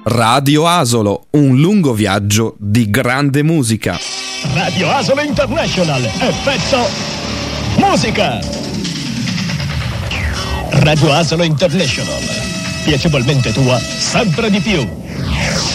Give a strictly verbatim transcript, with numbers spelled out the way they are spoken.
Radio Asolo, un lungo viaggio di grande musica. Radio Asolo International, effetto musica. Radio Asolo International, piacevolmente tua, sempre di più.